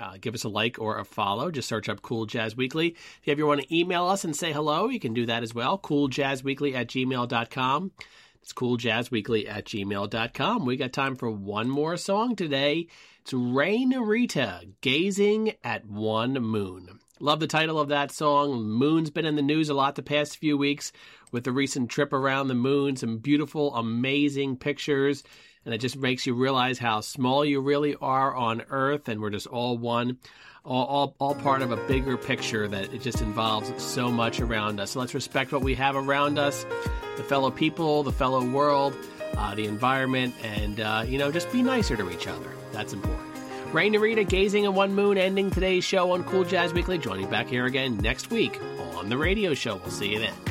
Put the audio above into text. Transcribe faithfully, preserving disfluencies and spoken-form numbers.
Uh, give us a like or a follow. Just search up Cool Jazz Weekly. If you ever want to email us and say hello, you can do that as well. cool jazz weekly at gmail dot com. It's cool jazz weekly at gmail dot com. We got time for one more song today. It's Ray Narita, Gazing at One Moon. Love the title of that song. Moon's been in the news a lot the past few weeks with the recent trip around the moon. Some beautiful, amazing pictures. And it just makes you realize how small you really are on Earth. And we're just all one, all, all, all part of a bigger picture that it just involves so much around us. So let's respect what we have around us, the fellow people, the fellow world, uh, the environment, and, uh, you know, just be nicer to each other. That's important. Ray Narita, Gazing at One Moon, ending today's show on Cool Jazz Weekly. Joining back here again next week on the radio show. We'll see you then.